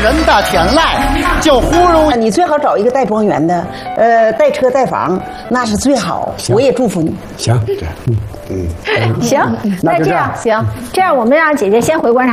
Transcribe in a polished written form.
人的天籁，就忽如你最好找一个带庄园的，带车带房，那是最好。我也祝福你。 行， 行，那这样行，这样我们让姐姐先回观察。